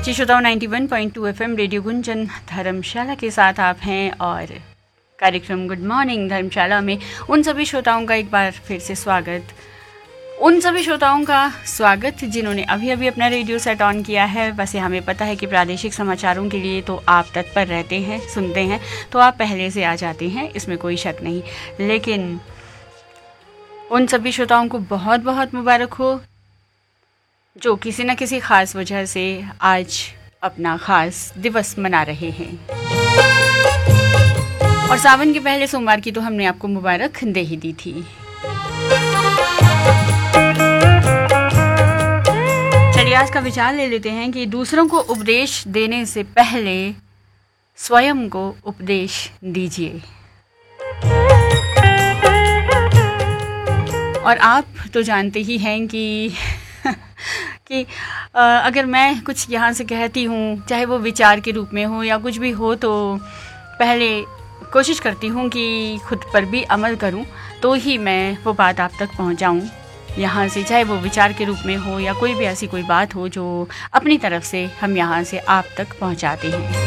जी श्रोताओं 91.2 FM radio Gunjan धर्मशाला के साथ आप हैं और कार्यक्रम गुड मॉर्निंग धर्मशाला में उन सभी श्रोताओं का एक बार फिर से स्वागत। उन सभी श्रोताओं का स्वागत जिन्होंने अभी अभी अपना रेडियो सेट ऑन किया है। वैसे हमें पता है कि प्रादेशिक समाचारों के लिए तो आप तत्पर रहते हैं, सुनते हैं, तो आप पहले से आ जाते हैं, इसमें कोई शक नहीं। लेकिन उन सभी श्रोताओं को बहुत बहुत मुबारक हो जो किसी न किसी ख़ास वजह से आज अपना ख़ास दिवस मना रहे हैं। और सावन के पहले सोमवार की तो हमने आपको मुबारक दे ही दी थी। चलिए आज का विचार ले लेते हैं कि दूसरों को उपदेश देने से पहले स्वयं को उपदेश दीजिए। और आप तो जानते ही हैं कि अगर मैं कुछ यहाँ से कहती हूँ, चाहे वो विचार के रूप में हो या कुछ भी हो, तो पहले कोशिश करती हूँ कि खुद पर भी अमल करूँ तो ही मैं वो बात आप तक पहुँचाऊँ यहाँ से, चाहे वो विचार के रूप में हो या कोई भी ऐसी कोई बात हो जो अपनी तरफ से हम यहाँ से आप तक पहुँचाते हैं।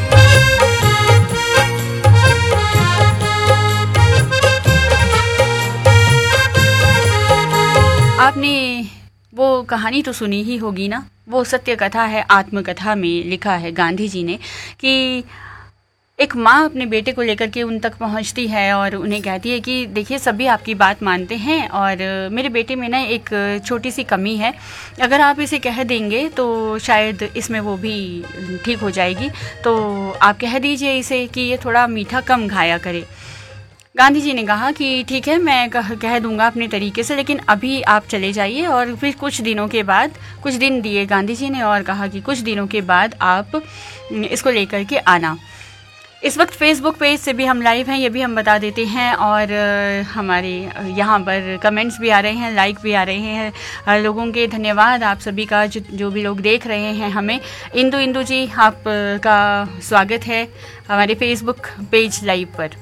आपने वो कहानी तो सुनी ही होगी ना, वो सत्य कथा है, आत्मकथा में लिखा है गांधी जी ने कि एक माँ अपने बेटे को लेकर के उन तक पहुँचती है और उन्हें कहती है कि देखिए सभी आपकी बात मानते हैं और मेरे बेटे में ना एक छोटी सी कमी है, अगर आप इसे कह देंगे तो शायद इसमें वो भी ठीक हो जाएगी, तो आप कह दीजिए इसे कि ये थोड़ा मीठा कम खाया करे। गांधी जी ने कहा कि ठीक है, मैं कह दूंगा अपने तरीके से, लेकिन अभी आप चले जाइए। और फिर कुछ दिनों के बाद, कुछ दिन दिए गांधी जी ने और कहा कि कुछ दिनों के बाद आप इसको लेकर के आना। इस वक्त फेसबुक पेज से भी हम लाइव हैं, ये भी हम बता देते हैं, और हमारे यहाँ पर कमेंट्स भी आ रहे हैं, लाइक भी आ रहे हैं लोगों के। धन्यवाद आप सभी का जो भी लोग देख रहे हैं हमें। इंदु जी आपका स्वागत है हमारे फेसबुक पेज लाइव पर।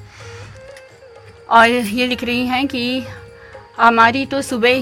और ये लिख रही हैं कि हमारी तो सुबह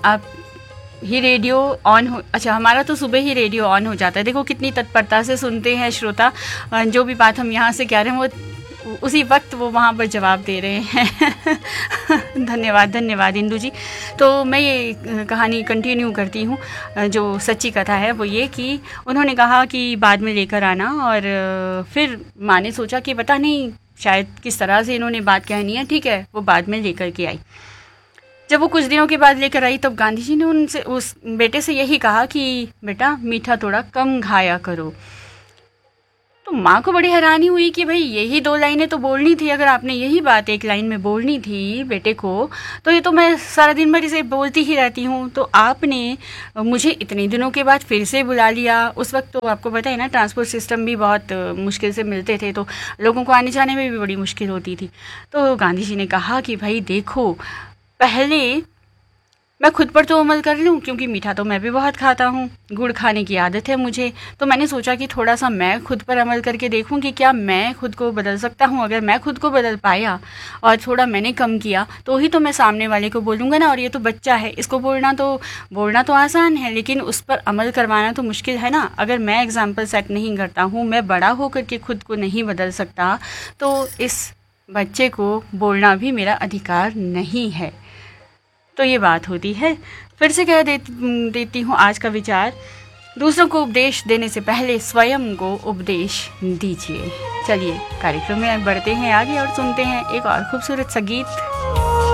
ही रेडियो ऑन हो, अच्छा हमारा तो सुबह ही रेडियो ऑन हो जाता है। देखो कितनी तत्परता से सुनते हैं श्रोता, जो भी बात हम यहाँ से कह रहे हैं वो उसी वक्त वो वहाँ पर जवाब दे रहे हैं। धन्यवाद इंदु जी। तो मैं ये कहानी कंटिन्यू करती हूँ। जो सच्ची कथा है वो ये कि उन्होंने कहा कि बाद में लेकर आना, और फिर माँ ने सोचा कि पता नहीं शायद किस तरह से इन्होंने बात कहनी है, ठीक है, वो बाद में लेकर के आई। जब वो कुछ दिनों के बाद लेकर आई तब गांधी जी ने उनसे, उस बेटे से यही कहा कि बेटा मीठा थोड़ा कम खाया करो। तो माँ को बड़ी हैरानी हुई कि भाई यही 2 लाइनें तो बोलनी थी, अगर आपने यही बात 1 लाइन में बोलनी थी बेटे को, तो ये तो मैं सारा दिन भर इसे बोलती ही रहती हूँ, तो आपने मुझे इतने दिनों के बाद फिर से बुला लिया। उस वक्त तो आपको पता है ना, ट्रांसपोर्ट सिस्टम भी बहुत मुश्किल से मिलते थे, तो लोगों को आने जाने में भी बड़ी मुश्किल होती थी। तो गांधी जी ने कहा कि भाई देखो, पहले मैं खुद पर तो अमल कर लूँ, क्योंकि मीठा तो मैं भी बहुत खाता हूँ, गुड़ खाने की आदत है मुझे, तो मैंने सोचा कि थोड़ा सा मैं खुद पर अमल करके देखूँ कि क्या मैं खुद को बदल सकता हूँ। अगर मैं खुद को बदल पाया और थोड़ा मैंने कम किया तो ही तो मैं सामने वाले को बोलूँगा ना। और ये तो बच्चा है, इसको बोलना तो आसान है, लेकिन उस पर अमल करवाना तो मुश्किल है ना। अगर मैं एग्जाम्पल सेट नहीं करता हूँ, मैं बड़ा होकर के खुद को नहीं बदल सकता, तो इस बच्चे को बोलना भी मेरा अधिकार नहीं है। तो ये बात होती है। फिर से कह देती हूँ आज का विचार, दूसरों को उपदेश देने से पहले स्वयं को उपदेश दीजिए। चलिए कार्यक्रम में बढ़ते हैं आगे और सुनते हैं एक और खूबसूरत सा गीत।